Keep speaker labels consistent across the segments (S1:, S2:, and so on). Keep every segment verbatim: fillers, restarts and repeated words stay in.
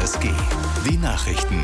S1: S G. Die Nachrichten.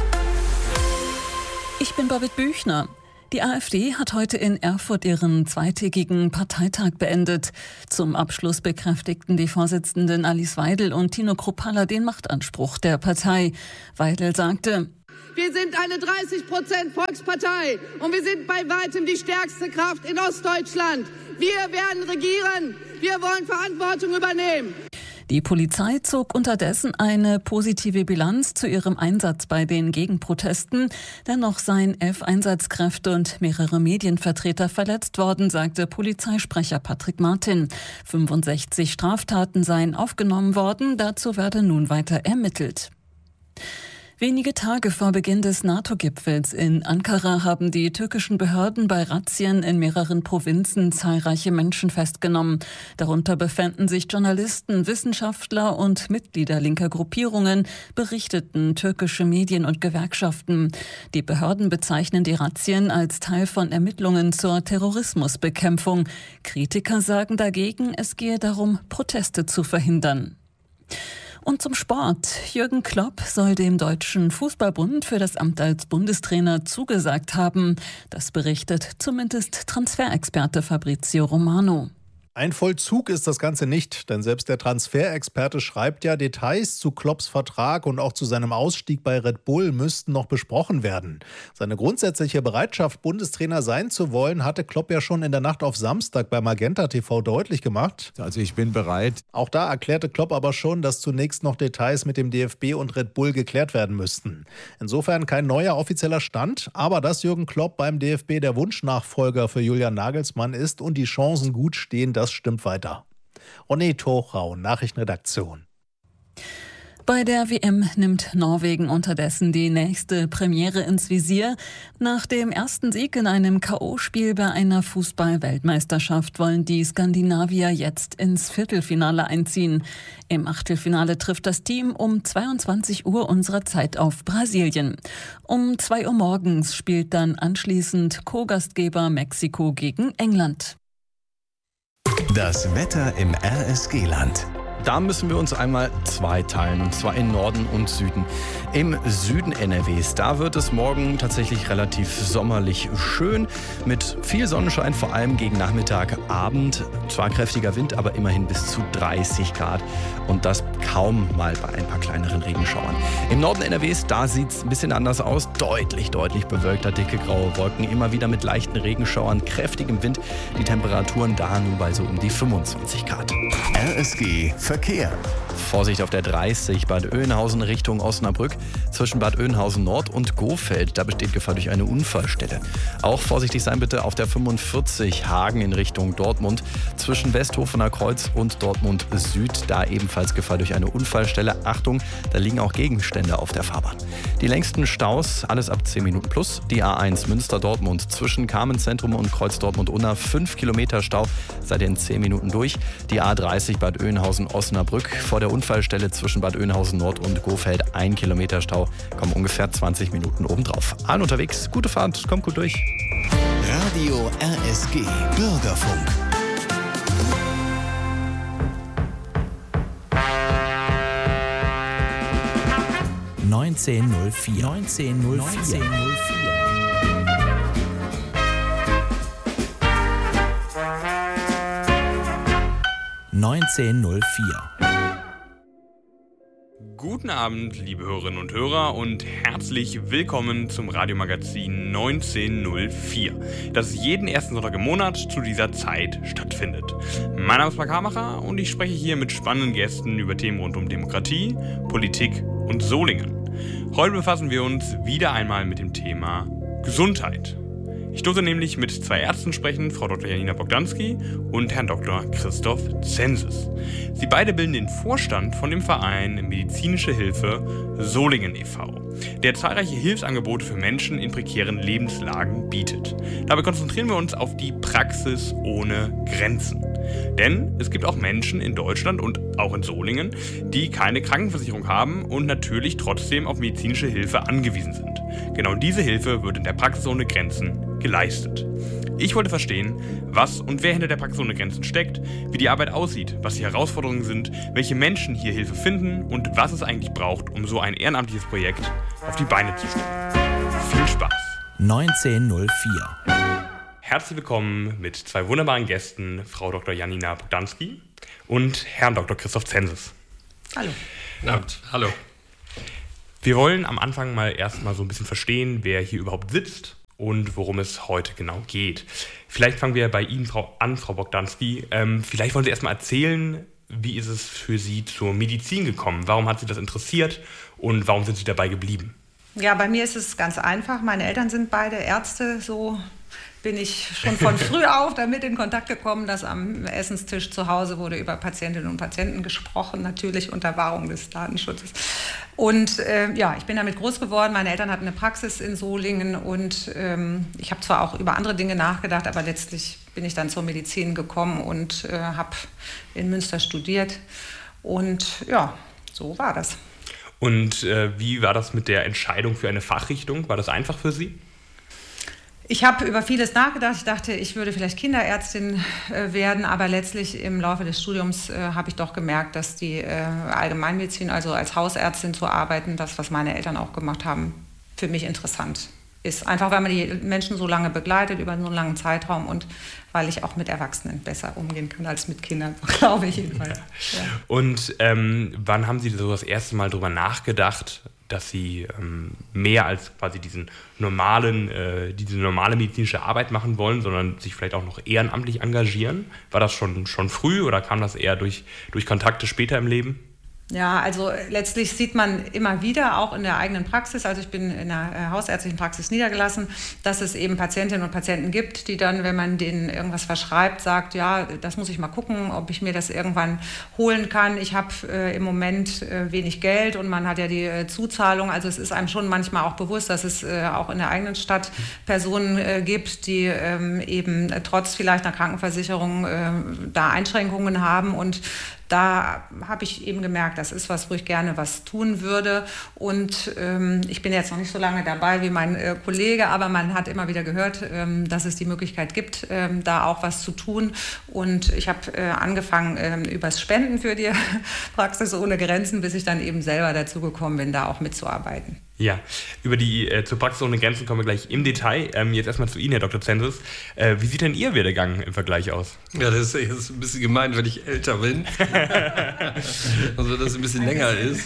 S2: Ich bin Babette Büchner. Die AfD hat heute in Erfurt ihren zweitägigen Parteitag beendet. Zum Abschluss bekräftigten die Vorsitzenden Alice Weidel und Tino Kruppalla den Machtanspruch der Partei. Weidel sagte:
S3: Wir sind eine dreißig Prozent Volkspartei und wir sind bei weitem die stärkste Kraft in Ostdeutschland. Wir werden regieren. Wir wollen Verantwortung übernehmen.
S2: Die Polizei zog unterdessen eine positive Bilanz zu ihrem Einsatz bei den Gegenprotesten. Dennoch seien elf Einsatzkräfte und mehrere Medienvertreter verletzt worden, sagte Polizeisprecher Patrick Martin. fünfundsechzig Straftaten seien aufgenommen worden. Dazu werde nun weiter ermittelt. Wenige Tage vor Beginn des NATO-Gipfels in Ankara haben die türkischen Behörden bei Razzien in mehreren Provinzen zahlreiche Menschen festgenommen. Darunter befänden sich Journalisten, Wissenschaftler und Mitglieder linker Gruppierungen, berichteten türkische Medien und Gewerkschaften. Die Behörden bezeichnen die Razzien als Teil von Ermittlungen zur Terrorismusbekämpfung. Kritiker sagen dagegen, es gehe darum, Proteste zu verhindern. Und zum Sport. Jürgen Klopp soll dem Deutschen Fußballbund für das Amt als Bundestrainer zugesagt haben. Das berichtet zumindest Transferexperte Fabrizio Romano.
S4: Ein Vollzug ist das Ganze nicht, denn selbst der Transferexperte schreibt ja, Details zu Klopps Vertrag und auch zu seinem Ausstieg bei Red Bull müssten noch besprochen werden. Seine grundsätzliche Bereitschaft, Bundestrainer sein zu wollen, hatte Klopp ja schon in der Nacht auf Samstag bei Magenta T V deutlich gemacht.
S5: Also ich bin bereit.
S4: Auch da erklärte Klopp aber schon, dass zunächst noch Details mit dem D F B und Red Bull geklärt werden müssten. Insofern kein neuer offizieller Stand, aber dass Jürgen Klopp beim D F B der Wunschnachfolger für Julian Nagelsmann ist und die Chancen gut stehen, das stimmt weiter. René Tochau, Nachrichtenredaktion.
S2: Bei der W M nimmt Norwegen unterdessen die nächste Premiere ins Visier. Nach dem ersten Sieg in einem K O-Spiel bei einer Fußball-Weltmeisterschaft wollen die Skandinavier jetzt ins Viertelfinale einziehen. Im Achtelfinale trifft das Team um zweiundzwanzig Uhr unserer Zeit auf Brasilien. Um zwei Uhr morgens spielt dann anschließend Co-Gastgeber Mexiko gegen England.
S1: Das Wetter im R S G-Land.
S6: Da müssen wir uns einmal zweiteilen, und zwar in Norden und Süden. Im Süden N R Ws, da wird es morgen tatsächlich relativ sommerlich schön, mit viel Sonnenschein, vor allem gegen Nachmittag, Abend. Zwar kräftiger Wind, aber immerhin bis zu dreißig Grad und das kaum mal bei ein paar kleineren Regenschauern. Im Norden N R Ws, da sieht es ein bisschen anders aus, deutlich, deutlich bewölkter, dicke graue Wolken, immer wieder mit leichten Regenschauern, kräftigem Wind, die Temperaturen da nun bei so um die fünfundzwanzig Grad.
S1: R S G Verkehr.
S6: Vorsicht auf der dreißig Bad Oeynhausen Richtung Osnabrück. Zwischen Bad Oeynhausen Nord und Gohfeld, da besteht Gefahr durch eine Unfallstelle. Auch vorsichtig sein bitte auf der fünfundvierzig Hagen in Richtung Dortmund. Zwischen Westhofener Kreuz und Dortmund Süd, da ebenfalls Gefahr durch eine Unfallstelle. Achtung, da liegen auch Gegenstände auf der Fahrbahn. Die längsten Staus, alles ab zehn Minuten plus. Die A eins Münster-Dortmund zwischen Carmenzentrum und Kreuz Dortmund-Unna, fünf Kilometer Stau, seid ihr in zehn Minuten durch. Die A dreißig Bad Oeynhausen-Osnabrück vor der Unfallstelle zwischen Bad Oeynhausen Nord und Gohfeld, ein Kilometer Stau, kommen ungefähr zwanzig Minuten obendrauf. An unterwegs, gute Fahrt, kommt gut durch.
S1: Radio R S G Bürgerfunk.
S7: neunzehn null vier. neunzehn null vier. neunzehn null vier.
S8: Guten Abend, liebe Hörerinnen und Hörer, und herzlich willkommen zum Radiomagazin neunzehn null vier, das jeden ersten Sonntag im Monat zu dieser Zeit stattfindet. Mein Name ist Marc Hamacher und ich spreche hier mit spannenden Gästen über Themen rund um Demokratie, Politik und Solingen. Heute befassen wir uns wieder einmal mit dem Thema Gesundheit. Ich durfte nämlich mit zwei Ärzten sprechen, Frau Doktor Janina Bogdanski und Herrn Doktor Christoph Zensis. Sie beide bilden den Vorstand von dem Verein Medizinische Hilfe Solingen e V, der zahlreiche Hilfsangebote für Menschen in prekären Lebenslagen bietet. Dabei konzentrieren wir uns auf die Praxis ohne Grenzen. Denn es gibt auch Menschen in Deutschland und auch in Solingen, die keine Krankenversicherung haben und natürlich trotzdem auf medizinische Hilfe angewiesen sind. Genau diese Hilfe wird in der Praxis ohne Grenzen geleistet. Ich wollte verstehen, was und wer hinter der Praxis ohne Grenzen steckt, wie die Arbeit aussieht, was die Herausforderungen sind, welche Menschen hier Hilfe finden und was es eigentlich braucht, um so ein ehrenamtliches Projekt auf die Beine zu stellen. Viel Spaß!
S7: neunzehn null vier.
S8: Herzlich willkommen mit zwei wunderbaren Gästen, Frau Doktor Janina Bogdanski und Herrn Doktor Christoph Zensis.
S5: Hallo.
S8: Guten Abend. Hallo. Wir wollen am Anfang mal erstmal so ein bisschen verstehen, wer hier überhaupt sitzt und worum es heute genau geht. Vielleicht fangen wir bei Ihnen Frau, an, Frau Bogdanski. Ähm, vielleicht wollen Sie erstmal erzählen, wie ist es für Sie zur Medizin gekommen? Warum hat Sie das interessiert und warum sind Sie dabei geblieben?
S5: Ja, bei mir ist es ganz einfach. Meine Eltern sind beide Ärzte. So bin ich schon von früh auf damit in Kontakt gekommen, dass am Essenstisch zu Hause wurde über Patientinnen und Patienten gesprochen, natürlich unter Wahrung des Datenschutzes. Und äh, ja, ich bin damit groß geworden. Meine Eltern hatten eine Praxis in Solingen und ähm, ich habe zwar auch über andere Dinge nachgedacht, aber letztlich bin ich dann zur Medizin gekommen und äh, habe in Münster studiert. Und ja, so war das.
S8: Und äh, wie war das mit der Entscheidung für eine Fachrichtung? War das einfach für Sie?
S5: Ich habe über vieles nachgedacht. Ich dachte, ich würde vielleicht Kinderärztin äh, werden, aber letztlich im Laufe des Studiums äh, habe ich doch gemerkt, dass die äh, Allgemeinmedizin, also als Hausärztin zu arbeiten, das, was meine Eltern auch gemacht haben, für mich interessant ist. Einfach, weil man die Menschen so lange begleitet, über so einen langen Zeitraum und weil ich auch mit Erwachsenen besser umgehen kann als mit Kindern, glaube ich jedenfalls. Ja. Ja.
S8: Und ähm, wann haben Sie so das erste Mal darüber nachgedacht, dass Sie ähm, mehr als quasi diesen normalen, äh, diese normale medizinische Arbeit machen wollen, sondern sich vielleicht auch noch ehrenamtlich engagieren? War das schon, schon früh oder kam das eher durch, durch Kontakte später im Leben?
S5: Ja, also letztlich sieht man immer wieder, auch in der eigenen Praxis, also ich bin in der hausärztlichen Praxis niedergelassen, dass es eben Patientinnen und Patienten gibt, die dann, wenn man denen irgendwas verschreibt, sagt, ja, das muss ich mal gucken, ob ich mir das irgendwann holen kann. Ich habe äh, im Moment äh, wenig Geld und man hat ja die äh, Zuzahlung, also es ist einem schon manchmal auch bewusst, dass es äh, auch in der eigenen Stadt Personen äh, gibt, die ähm, eben äh, trotz vielleicht einer Krankenversicherung äh, da Einschränkungen haben und da habe ich eben gemerkt, das ist was, wo ich gerne was tun würde. Und ähm, ich bin jetzt noch nicht so lange dabei wie mein äh, Kollege, aber man hat immer wieder gehört, ähm, dass es die Möglichkeit gibt, ähm, da auch was zu tun. Und ich habe äh, angefangen ähm, übers Spenden für die Praxis ohne Grenzen, bis ich dann eben selber dazu gekommen bin, da auch mitzuarbeiten.
S8: Ja, über die äh, zur Praxis ohne Grenzen kommen wir gleich im Detail. Ähm, jetzt erstmal zu Ihnen, Herr Doktor Zensis. Äh, wie sieht denn Ihr Werdegang im Vergleich aus?
S9: Ja, das ist jetzt ein bisschen gemein, wenn ich älter bin. Also, dass es ein bisschen länger ist.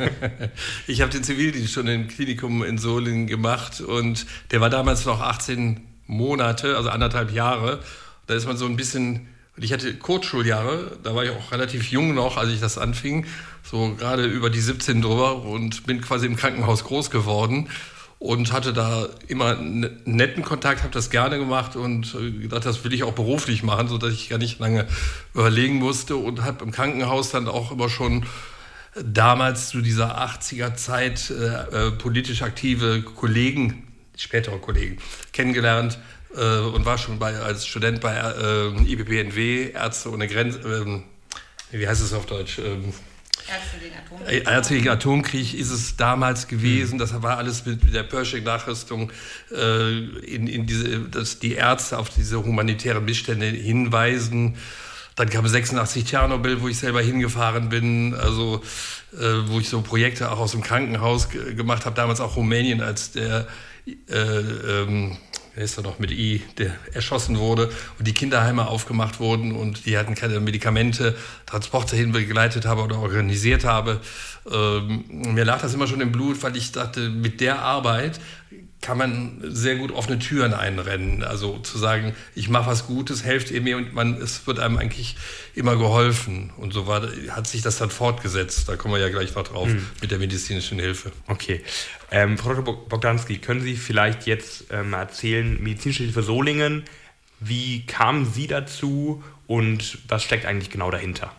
S9: Ich habe den Zivildienst schon im Klinikum in Solingen gemacht und der war damals noch achtzehn Monate, also anderthalb Jahre. Da ist man so ein bisschen... Ich hatte Kurzschuljahre, da war ich auch relativ jung noch, als ich das anfing, so gerade über die siebzehn drüber und bin quasi im Krankenhaus groß geworden und hatte da immer einen netten Kontakt, habe das gerne gemacht und gedacht, das will ich auch beruflich machen, sodass ich gar nicht lange überlegen musste und habe im Krankenhaus dann auch immer schon damals zu dieser achtziger Zeit äh, politisch aktive Kollegen, spätere Kollegen, kennengelernt. Äh, und war schon bei, als Student bei äh, I B B N W, Ärzte ohne Grenzen, äh, wie heißt es auf Deutsch? Ähm,
S5: Ärzte gegen Atomkrieg.
S9: Ärzte gegen Atomkrieg ist es damals gewesen. Das war alles mit der Pershing-Nachrüstung, äh, in, in diese, dass die Ärzte auf diese humanitären Missstände hinweisen. Dann kam sechsundachtzig Tschernobyl, wo ich selber hingefahren bin, also äh, wo ich so Projekte auch aus dem Krankenhaus g- gemacht habe. Damals auch Rumänien, als der äh, ähm, wer ist da noch mit I, der erschossen wurde und die Kinderheime aufgemacht wurden und die hatten keine Medikamente, Transporte hin begleitet habe oder organisiert habe. Ähm, mir lag das immer schon im Blut, weil ich dachte, mit der Arbeit kann man sehr gut offene Türen einrennen. Also zu sagen, ich mache was Gutes, helft ihr mir und man, es wird einem eigentlich immer geholfen. Und so war, hat sich das dann fortgesetzt. Da kommen wir ja gleich noch drauf mhm. mit der medizinischen Hilfe.
S8: Okay. Ähm, Frau Doktor Bogdanski, können Sie vielleicht jetzt ähm, erzählen, medizinische Hilfe Solingen, wie kamen Sie dazu und was steckt eigentlich genau dahinter?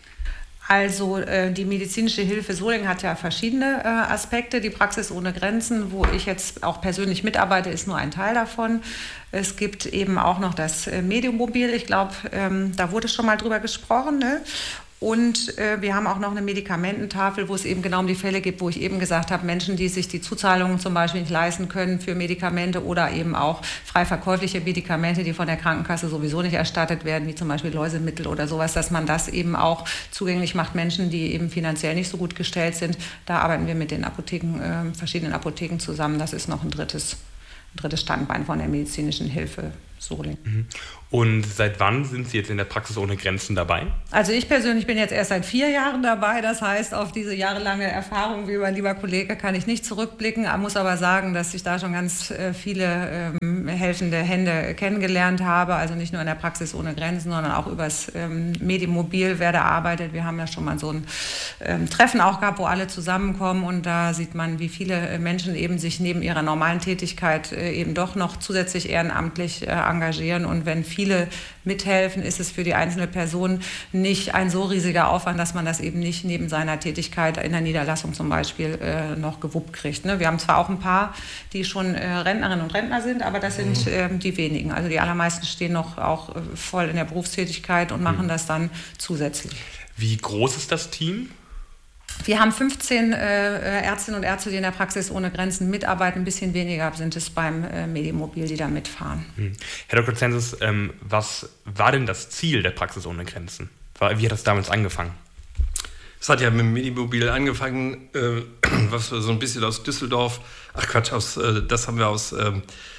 S5: Also äh, die medizinische Hilfe Solingen hat ja verschiedene äh, Aspekte. Die Praxis ohne Grenzen, wo ich jetzt auch persönlich mitarbeite, ist nur ein Teil davon. Es gibt eben auch noch das äh, Mediomobil. Ich glaube, ähm, da wurde schon mal drüber gesprochen, ne? Und äh, wir haben auch noch eine Medikamententafel, wo es eben genau um die Fälle geht, wo ich eben gesagt habe, Menschen, die sich die Zuzahlungen zum Beispiel nicht leisten können für Medikamente oder eben auch frei verkäufliche Medikamente, die von der Krankenkasse sowieso nicht erstattet werden, wie zum Beispiel Läusemittel oder sowas, dass man das eben auch zugänglich macht, Menschen, die eben finanziell nicht so gut gestellt sind. Da arbeiten wir mit den Apotheken, äh, verschiedenen Apotheken zusammen. Das ist noch ein drittes, ein drittes Standbein von der medizinischen Hilfe Solingen.
S8: Und seit wann sind Sie jetzt in der Praxis ohne Grenzen dabei?
S5: Also ich persönlich bin jetzt erst seit vier Jahren dabei. Das heißt, auf diese jahrelange Erfahrung, wie mein lieber Kollege, kann ich nicht zurückblicken. Ich muss aber sagen, dass ich da schon ganz viele ähm, helfende Hände kennengelernt habe. Also nicht nur in der Praxis ohne Grenzen, sondern auch übers ähm, Medimobil, wer da arbeitet. Wir haben ja schon mal so ein ähm, Treffen auch gehabt, wo alle zusammenkommen. Und da sieht man, wie viele Menschen eben sich neben ihrer normalen Tätigkeit äh, eben doch noch zusätzlich ehrenamtlich äh, engagieren. Und wenn viele mithelfen, ist es für die einzelne Person nicht ein so riesiger Aufwand, dass man das eben nicht neben seiner Tätigkeit in der Niederlassung zum Beispiel äh, noch gewuppt kriegt. Ne? Wir haben zwar auch ein paar, die schon äh, Rentnerinnen und Rentner sind, aber das sind äh, die wenigen. Also die allermeisten stehen noch auch äh, voll in der Berufstätigkeit und machen das dann zusätzlich.
S8: Wie groß ist das Team?
S5: Wir haben fünfzehn äh, Ärztinnen und Ärzte, die in der Praxis ohne Grenzen mitarbeiten. Ein bisschen weniger sind es beim äh, Medimobil, die da mitfahren.
S8: Hm. Herr Doktor Zensus, ähm, was war denn das Ziel der Praxis ohne Grenzen? Wie hat das damals angefangen?
S9: Es hat ja mit dem Medimobil angefangen, äh, was wir so ein bisschen aus Düsseldorf, ach Quatsch, aus, äh, das haben wir aus... Äh,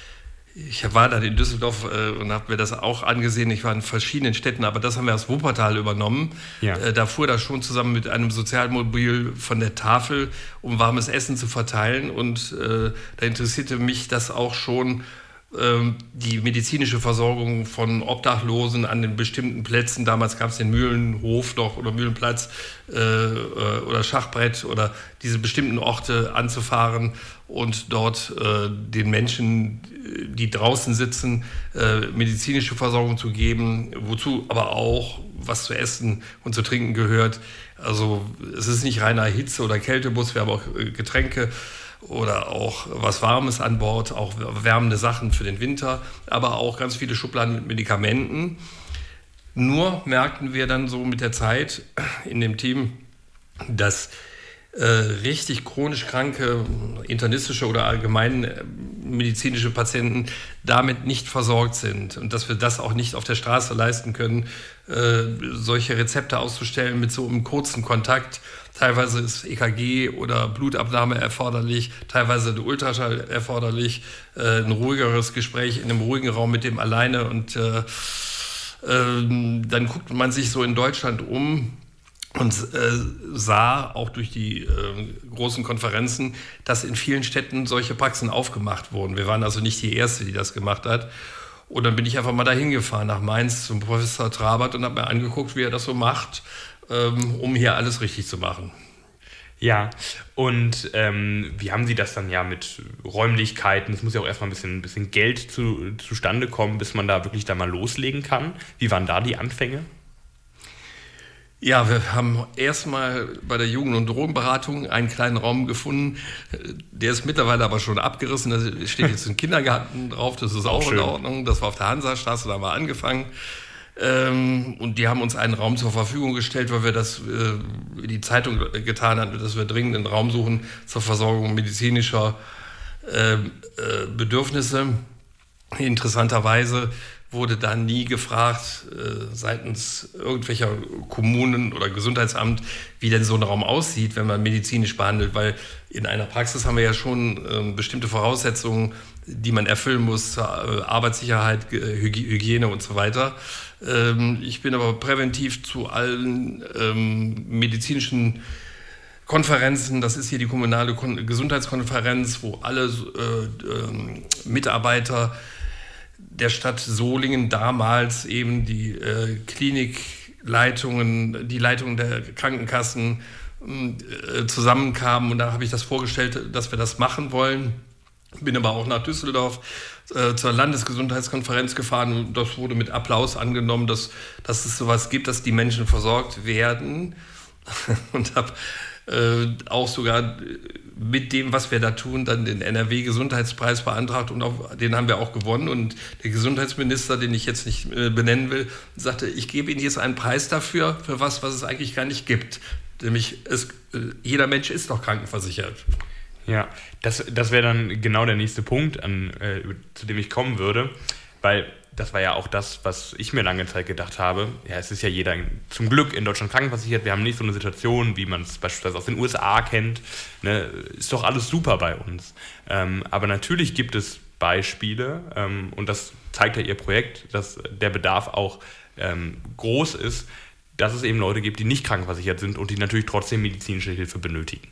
S9: Ich war dann in Düsseldorf äh, und habe mir das auch angesehen. Ich war in verschiedenen Städten, aber das haben wir aus Wuppertal übernommen. Ja. Äh, da fuhr das schon zusammen mit einem Sozialmobil von der Tafel, um warmes Essen zu verteilen. Und äh, da interessierte mich das auch schon, äh, die medizinische Versorgung von Obdachlosen an den bestimmten Plätzen. Damals gab es den Mühlenhof noch oder Mühlenplatz äh, oder Schachbrett oder diese bestimmten Orte anzufahren und dort äh, den Menschen, die draußen sitzen, äh, medizinische Versorgung zu geben, wozu aber auch was zu essen und zu trinken gehört. Also es ist nicht reiner Hitze- oder Kältebus, wir haben auch äh, Getränke oder auch was Warmes an Bord, auch wärmende Sachen für den Winter, aber auch ganz viele Schubladen mit Medikamenten. Nur merkten wir dann so mit der Zeit in dem Team, dass Äh, richtig chronisch kranke, internistische oder allgemein äh, medizinische Patienten damit nicht versorgt sind und dass wir das auch nicht auf der Straße leisten können, äh, solche Rezepte auszustellen mit so einem kurzen Kontakt. Teilweise ist E K G oder Blutabnahme erforderlich, teilweise der Ultraschall erforderlich, äh, ein ruhigeres Gespräch in einem ruhigen Raum mit dem alleine und äh, äh, dann guckt man sich so in Deutschland um und äh, sah auch durch die äh, großen Konferenzen, dass in vielen Städten solche Praxen aufgemacht wurden. Wir waren also nicht die Erste, die das gemacht hat. Und dann bin ich einfach mal dahin gefahren nach Mainz zum Professor Trabert und habe mir angeguckt, wie er das so macht, ähm, um hier alles richtig zu machen.
S8: Ja, und ähm, wie haben Sie das dann ja mit Räumlichkeiten? Es muss ja auch erstmal ein bisschen, ein bisschen Geld zu, zustande kommen, bis man da wirklich da mal loslegen kann. Wie waren da die Anfänge?
S9: Ja, wir haben erstmal bei der Jugend- und Drogenberatung einen kleinen Raum gefunden. Der ist mittlerweile aber schon abgerissen. Da steht jetzt ein Kindergarten drauf, das ist auch, auch in Ordnung. Das war auf der Hansastraße, da haben wir angefangen. Ähm, und die haben uns einen Raum zur Verfügung gestellt, weil wir das, äh, die Zeitung getan haben, dass wir dringend einen Raum suchen zur Versorgung medizinischer äh, äh, Bedürfnisse. Interessanterweise wurde da nie gefragt äh, seitens irgendwelcher Kommunen oder Gesundheitsamt, wie denn so ein Raum aussieht, wenn man medizinisch behandelt, weil in einer Praxis haben wir ja schon äh, bestimmte Voraussetzungen, die man erfüllen muss, äh, Arbeitssicherheit, Hyg- Hygiene und so weiter. Ähm, ich bin aber präventiv zu allen ähm, medizinischen Konferenzen, das ist hier die kommunale Kon- Gesundheitskonferenz, wo alle äh, äh, Mitarbeiter der Stadt Solingen damals eben die äh, Klinikleitungen, die Leitungen der Krankenkassen äh, zusammenkamen und da habe ich das vorgestellt, dass wir das machen wollen. Bin aber auch nach Düsseldorf äh, zur Landesgesundheitskonferenz gefahren und das wurde mit Applaus angenommen, dass, dass es sowas gibt, dass die Menschen versorgt werden und habe äh, auch sogar mit dem, was wir da tun, dann den N R W-Gesundheitspreis beantragt und auch, den haben wir auch gewonnen. Und der Gesundheitsminister, den ich jetzt nicht äh, benennen will, sagte, ich gebe Ihnen jetzt einen Preis dafür, für was, was es eigentlich gar nicht gibt. Nämlich, es, äh, jeder Mensch ist doch krankenversichert.
S8: Ja, das, das wäre dann genau der nächste Punkt, an, äh, zu dem ich kommen würde, weil das war ja auch das, was ich mir lange Zeit gedacht habe. Ja, es ist ja jeder zum Glück in Deutschland krankenversichert. Wir haben nicht so eine Situation, wie man es beispielsweise aus den U S A kennt. Ne? Ist doch alles super bei uns. Ähm, aber natürlich gibt es Beispiele, ähm, und das zeigt ja Ihr Projekt, dass der Bedarf auch ähm, groß ist, dass es eben Leute gibt, die nicht krankenversichert sind und die natürlich trotzdem medizinische Hilfe benötigen.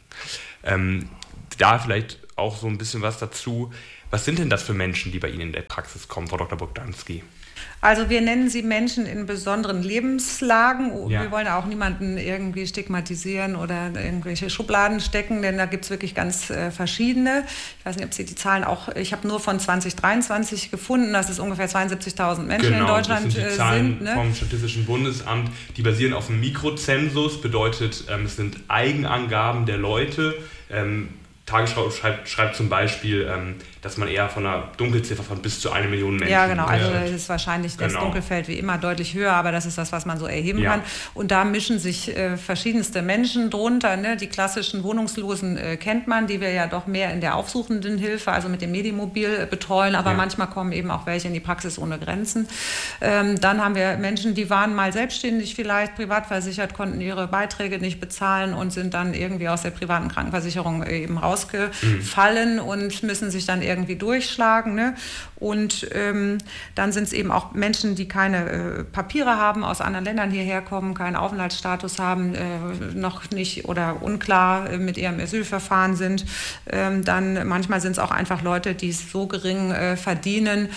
S8: Ähm, da vielleicht auch so ein bisschen was dazu. Was sind denn das für Menschen, die bei Ihnen in der Praxis kommen, Frau Doktor Bogdanski?
S5: Also wir nennen sie Menschen in besonderen Lebenslagen.
S8: Ja.
S5: Wir wollen auch niemanden irgendwie stigmatisieren oder in irgendwelche Schubladen stecken, denn da gibt es wirklich ganz äh, verschiedene. Ich weiß nicht, ob Sie die Zahlen auch, ich habe nur von zwanzig dreiundzwanzig gefunden, dass es ungefähr zweiundsiebzigtausend Menschen
S8: genau,
S5: in Deutschland
S8: das sind die Zahlen
S5: sind. Ne?
S8: Vom Statistischen Bundesamt, die basieren auf einem Mikrozensus, bedeutet, ähm, es sind Eigenangaben der Leute. Ähm, Tagesschau schreibt, schreibt zum Beispiel, ähm, dass man eher von einer Dunkelziffer von bis zu eine Million Menschen...
S5: Ja, genau. Also
S8: äh,
S5: ist wahrscheinlich das
S8: genau.
S5: Dunkelfeld wie immer deutlich höher, aber das ist das, was man so erheben
S8: ja.
S5: kann. Und da mischen sich äh, verschiedenste Menschen drunter. Ne? Die klassischen Wohnungslosen äh, kennt man, die wir ja doch mehr in der aufsuchenden Hilfe, also mit dem Medimobil äh, betreuen, aber
S8: ja.
S5: manchmal kommen eben auch welche in die Praxis ohne Grenzen. Ähm, dann haben wir Menschen, die waren mal selbstständig vielleicht, privat versichert, konnten ihre Beiträge nicht bezahlen und sind dann irgendwie aus der privaten Krankenversicherung äh, eben rausgefallen mhm. und müssen sich dann irgendwie durchschlagen. Ne? Und ähm, dann sind es eben auch Menschen, die keine äh, Papiere haben, aus anderen Ländern hierher kommen, keinen Aufenthaltsstatus haben, äh, noch nicht oder unklar äh, mit ihrem Asylverfahren sind. Ähm, dann manchmal sind es auch einfach Leute, die so gering äh, verdienen,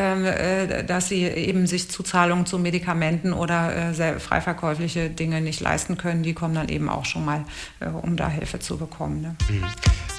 S5: äh, dass sie eben sich Zuzahlungen zu Medikamenten oder äh, sehr freiverkäufliche Dinge nicht leisten können. Die kommen dann eben auch schon mal, äh, um da Hilfe zu bekommen. Ne?
S8: Mhm.